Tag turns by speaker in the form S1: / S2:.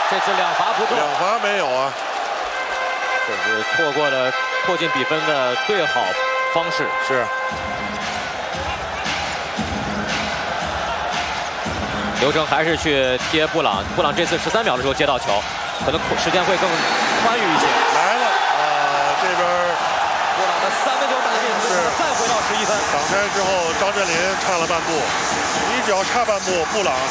S1: 这次2罚不中，2
S2: 罚没有啊，
S1: 这是错过了迫近比分的最好方式。
S2: 是。
S1: 刘铮还是去贴布朗，布朗这次13秒的时候接到球，可能时间会更宽裕一些。
S2: 来了这边
S1: 布朗的3分球打进，再回到11分。
S2: 挡拆之后，张镇麟差了半步，一脚差半步，布朗。